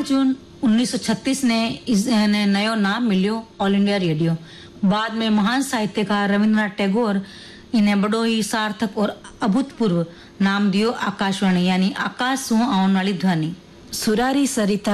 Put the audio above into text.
जून 1936 ने इन्हें नयो नाम मिलियो ऑल इंडिया रेडियो। बाद में महान साहित्यकार रविंद्रनाथ टैगोर इन्हें बड़ो ही सार्थक और अभूतपूर्व नाम दियो आकाशवाणी, यानी आकाश सु आने वाली ध्वनि। सुरारी सरिता